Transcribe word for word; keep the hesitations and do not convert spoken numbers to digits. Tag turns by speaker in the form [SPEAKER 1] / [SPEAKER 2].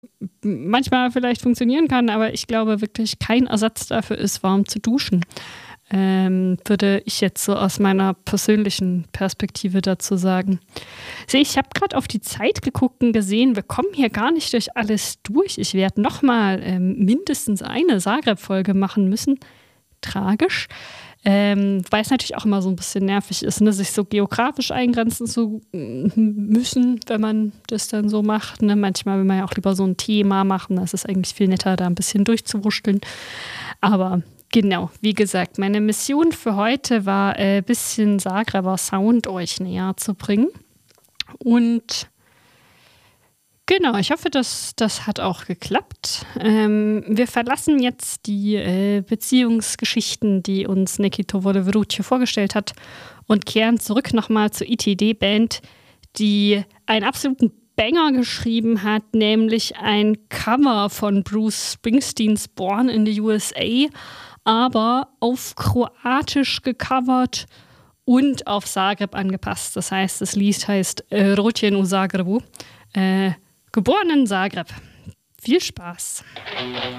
[SPEAKER 1] manchmal vielleicht funktionieren kann, aber ich glaube wirklich kein Ersatz dafür ist, warm zu duschen. Ähm, würde ich jetzt so aus meiner persönlichen Perspektive dazu sagen. Sehe, ich habe gerade auf die Zeit geguckt und gesehen, wir kommen hier gar nicht durch alles durch. Ich werde nochmal ähm, mindestens eine Zagreb-Folge machen müssen. Tragisch. Ähm, weil es natürlich auch immer so ein bisschen nervig ist, ne, sich so geografisch eingrenzen zu müssen, wenn man das dann so macht. Ne? Manchmal will man ja auch lieber so ein Thema machen. Das ist eigentlich viel netter, da ein bisschen durchzuwurschteln. Aber genau, wie gesagt, meine Mission für heute war, ein äh, bisschen Zagreber Sound euch näher zu bringen. Und genau, ich hoffe, dass das hat auch geklappt. Ähm, wir verlassen jetzt die äh, Beziehungsgeschichten, die uns Nikita Voleverutje vorgestellt hat, und kehren zurück nochmal zur I T D-Band, die einen absoluten Banger geschrieben hat, nämlich ein Cover von Bruce Springsteens Born in the U S A, aber auf Kroatisch gecovert und auf Zagreb angepasst. Das heißt, das Lied heißt äh, Rođen u Zagrebu. Äh, Geboren in Zagreb. Viel Spaß.